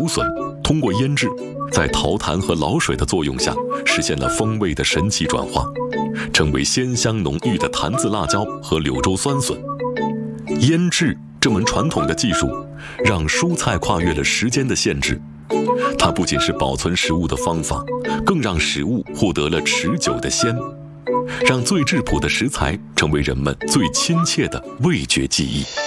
笋通过腌制，在陶坛和老水的作用下，实现了风味的神奇转化，成为鲜香浓郁的坛子辣椒和柳州酸笋。腌制这门传统的技术，让蔬菜跨越了时间的限制。它不仅是保存食物的方法，更让食物获得了持久的鲜，让最质朴的食材成为人们最亲切的味觉记忆。